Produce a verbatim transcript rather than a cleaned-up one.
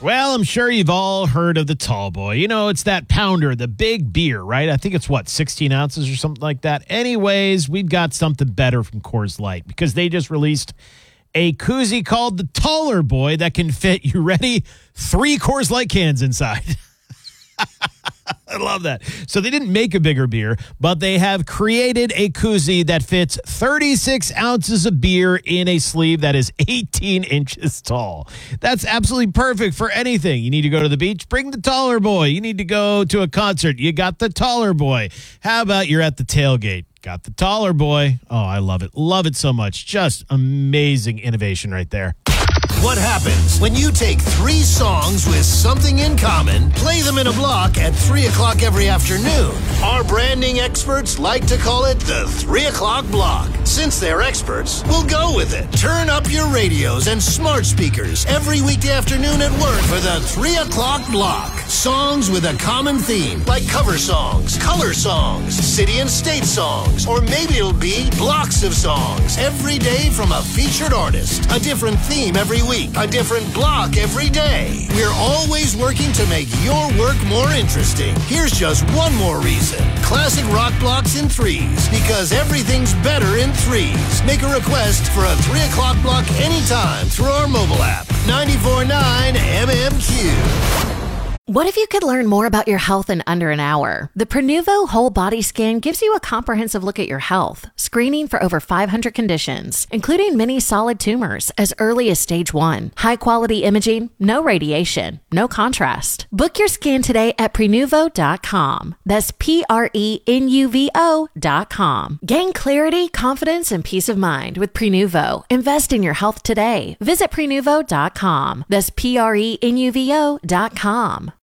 Well, I'm sure you've all heard of the Tall Boy. You know, it's that pounder, the big beer, right? I think it's what, sixteen ounces or something like that. Anyways, we've got something better from Coors Light because they just released a koozie called the Taller Boy that can fit, you ready, three Coors Light cans inside. I love that. So they didn't make a bigger beer, but they have created a koozie that fits thirty-six ounces of beer in a sleeve that is eighteen inches tall. That's absolutely perfect for anything. You need to go to the beach, bring the Taller Boy. You need to go to a concert, you got the Taller Boy. How about you're at the tailgate? Got the Taller Boy. Oh, I love it. Love it so much. Just amazing innovation right there. What happens when you take three songs with something in common, play them in a block at three o'clock every afternoon? Our branding experts like to call it the three o'clock block. Since they're experts, we'll go with it. Turn up your radios and smart speakers every weekday afternoon at work for the three o'clock block. Songs with a common theme, like cover songs, color songs, city and state songs, or maybe it'll be blocks of songs every day from a featured artist. A different theme every week, a different block every day. We're always working to make your work more interesting. Here's just one more reason. Classic rock blocks in threes, because everything's better in threes. Make a request for a three o'clock block anytime through our mobile app. ninety-four point nine M M Q. What if you could learn more about your health in under an hour? The Prenuvo Whole Body Scan gives you a comprehensive look at your health, screening for over five hundred conditions, including many solid tumors as early as stage one. High-quality imaging, no radiation, no contrast. Book your scan today at Prenuvo dot com. That's P R E N U V O dot com. Gain clarity, confidence, and peace of mind with Prenuvo. Invest in your health today. Visit Prenuvo dot com. That's P R E N U V O dot com.